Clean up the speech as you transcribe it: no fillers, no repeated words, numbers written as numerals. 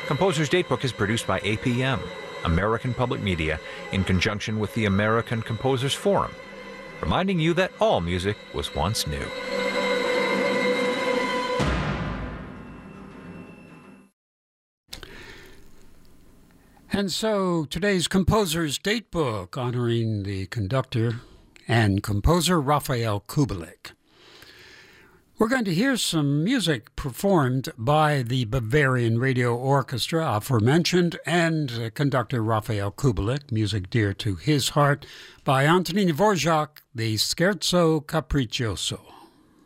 Composer's Datebook is produced by APM, American Public Media, in conjunction with the American Composers Forum, reminding you that all music was once new. And so today's Composer's Datebook, honoring the conductor and composer Rafael Kubelik. We're going to hear some music performed by the Bavarian Radio Orchestra, aforementioned, and conductor Rafael Kubelik, music dear to his heart, by Antonin Dvorak, the Scherzo Capriccioso.